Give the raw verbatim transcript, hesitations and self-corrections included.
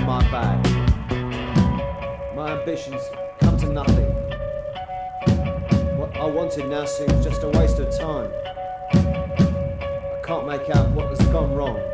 my bag. My ambitions come to nothing. What I wanted now seems just a waste of time. I can't make out what has gone wrong.